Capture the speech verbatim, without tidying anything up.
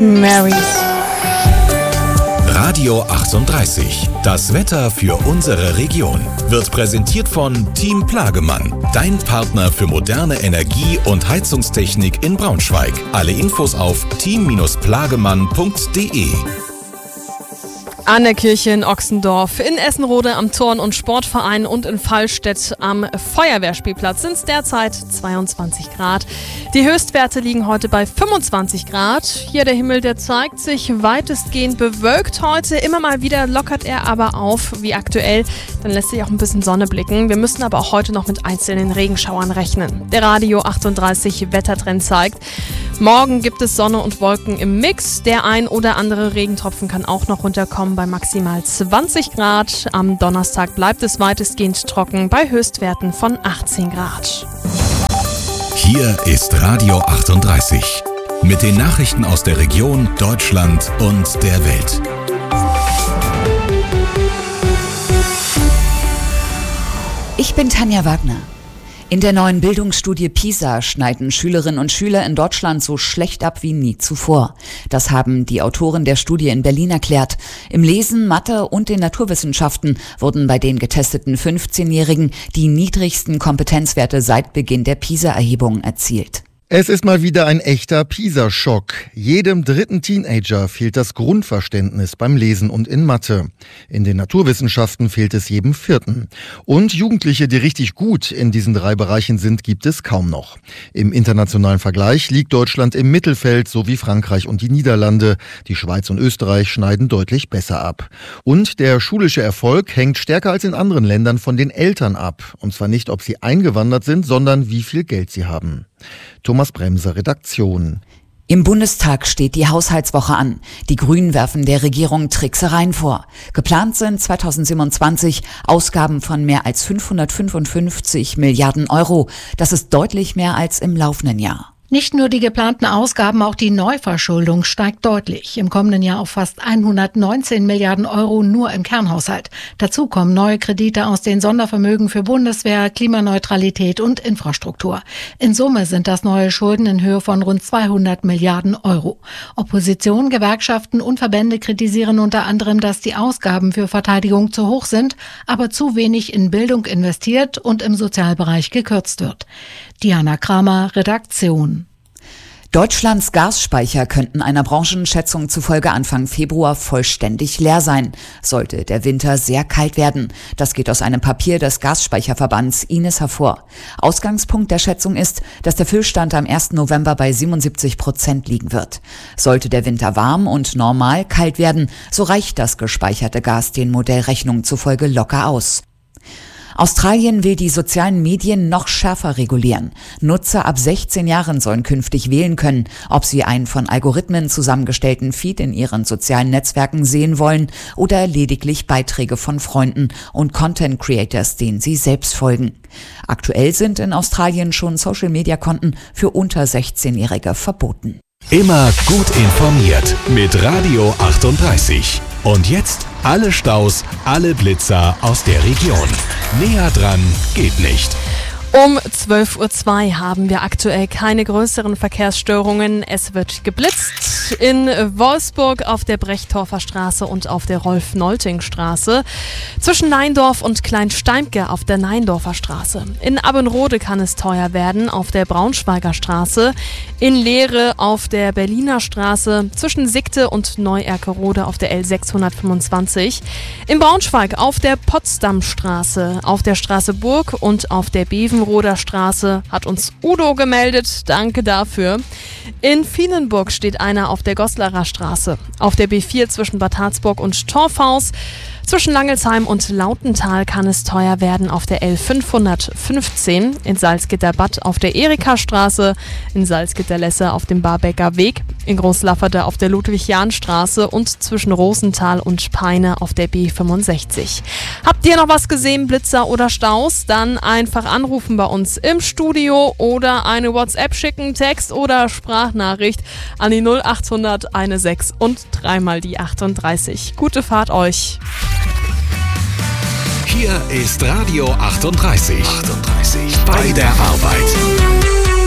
Marys. Radio achtunddreißig. Das Wetter für unsere Region wird präsentiert von Team Plagemann, dein Partner für moderne Energie- und Heizungstechnik in Braunschweig. Alle Infos auf team plagemann punkt de. An der Kirche in Ochsendorf, in Essenrode am Turn- und Sportverein und in Fallstädt am Feuerwehrspielplatz sind es derzeit zweiundzwanzig Grad. Die Höchstwerte liegen heute bei fünfundzwanzig Grad. Hier der Himmel, der zeigt sich weitestgehend bewölkt heute. Immer mal wieder lockert er aber auf, wie aktuell. Dann lässt sich auch ein bisschen Sonne blicken. Wir müssen aber auch heute noch mit einzelnen Regenschauern rechnen. Der Radio achtunddreißig Wettertrend zeigt, morgen gibt es Sonne und Wolken im Mix. Der ein oder andere Regentropfen kann auch noch runterkommen bei maximal zwanzig Grad. Am Donnerstag bleibt es weitestgehend trocken bei Höchstwerten von achtzehn Grad. Hier ist Radio achtunddreißig mit den Nachrichten aus der Region, Deutschland und der Welt. Ich bin Tanja Wagner. In der neuen Bildungsstudie PISA schneiden Schülerinnen und Schüler in Deutschland so schlecht ab wie nie zuvor. Das haben die Autoren der Studie in Berlin erklärt. Im Lesen, Mathe und den Naturwissenschaften wurden bei den getesteten fünfzehnjährigen die niedrigsten Kompetenzwerte seit Beginn der PISA-Erhebung erzielt. Es ist mal wieder ein echter PISA-Schock. Jedem dritten Teenager fehlt das Grundverständnis beim Lesen und in Mathe. In den Naturwissenschaften fehlt es jedem vierten. Und Jugendliche, die richtig gut in diesen drei Bereichen sind, gibt es kaum noch. Im internationalen Vergleich liegt Deutschland im Mittelfeld, so wie Frankreich und die Niederlande. Die Schweiz und Österreich schneiden deutlich besser ab. Und der schulische Erfolg hängt stärker als in anderen Ländern von den Eltern ab. Und zwar nicht, ob sie eingewandert sind, sondern wie viel Geld sie haben. Thomas Bremser, Redaktion. Im Bundestag steht die Haushaltswoche an. Die Grünen werfen der Regierung Tricksereien vor. Geplant sind zweitausendsiebenundzwanzig Ausgaben von mehr als fünfhundertfünfundfünfzig Milliarden Euro. Das ist deutlich mehr als im laufenden Jahr. Nicht nur die geplanten Ausgaben, auch die Neuverschuldung steigt deutlich. Im kommenden Jahr auf fast hundertneunzehn Milliarden Euro nur im Kernhaushalt. Dazu kommen neue Kredite aus den Sondervermögen für Bundeswehr, Klimaneutralität und Infrastruktur. In Summe sind das neue Schulden in Höhe von rund zweihundert Milliarden Euro. Opposition, Gewerkschaften und Verbände kritisieren unter anderem, dass die Ausgaben für Verteidigung zu hoch sind, aber zu wenig in Bildung investiert und im Sozialbereich gekürzt wird. Diana Kramer, Redaktion. Deutschlands Gasspeicher könnten einer Branchenschätzung zufolge Anfang Februar vollständig leer sein, sollte der Winter sehr kalt werden. Das geht aus einem Papier des Gasspeicherverbands I N E S hervor. Ausgangspunkt der Schätzung ist, dass der Füllstand am ersten November bei siebenundsiebzig Prozent liegen wird. Sollte der Winter warm und normal kalt werden, so reicht das gespeicherte Gas den Modellrechnungen zufolge locker aus. Australien will die sozialen Medien noch schärfer regulieren. Nutzer ab sechzehn Jahren sollen künftig wählen können, ob sie einen von Algorithmen zusammengestellten Feed in ihren sozialen Netzwerken sehen wollen oder lediglich Beiträge von Freunden und Content Creators, denen sie selbst folgen. Aktuell sind in Australien schon Social-Media-Konten für unter sechzehnjährige verboten. Immer gut informiert mit Radio achtunddreißig. Und jetzt alle Staus, alle Blitzer aus der Region. Näher dran geht nicht. Um zwölf Uhr zwei haben wir aktuell keine größeren Verkehrsstörungen. Es wird geblitzt in Wolfsburg auf der Brechtorfer Straße und auf der Rolf-Nolting-Straße. Zwischen Neindorf und Kleinsteimke auf der Neindorfer Straße. In Abbenrode kann es teuer werden auf der Braunschweiger Straße. In Lehre auf der Berliner Straße. Zwischen Sigte und Neu-Erkerode auf der L sechshundertfünfundzwanzig. In Braunschweig auf der Potsdamstraße, auf der Straße Burg und auf der Beven Roder Straße, hat uns Udo gemeldet. Danke dafür. In Vielenburg steht einer auf der Goslarer Straße. Auf der B vier zwischen Bad Harzburg und Torfhaus. Zwischen Langelsheim und Lautental kann es teuer werden auf der L fünfhundertfünfzehn. In Salzgitter-Bad auf der Erika-Straße. In Salzgitter-Lesse auf dem Barbecker Weg. In Großlafferte auf der Ludwig-Jahn-Straße und zwischen Rosenthal und Peine auf der B fünfundsechzig. Habt ihr noch was gesehen, Blitzer oder Staus? Dann einfach anrufen bei uns im Studio oder eine WhatsApp schicken, Text oder Sprachnachricht an die null achthundert sechzehn und dreimal die achtunddreißig. Gute Fahrt euch! Hier ist Radio achtunddreißig. achtunddreißig. Bei der Arbeit.